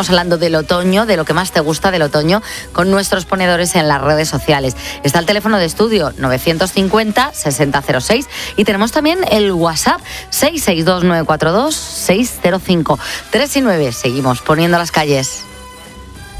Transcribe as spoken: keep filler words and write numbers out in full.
Estamos hablando del otoño, de lo que más te gusta del otoño, con nuestros ponedores en las redes sociales. Está el teléfono de estudio novecientos cincuenta, sesenta cero seis y tenemos también el WhatsApp seis seis dos nueve cuatro dos seis cero cinco. tres y nueve, seguimos poniendo las calles.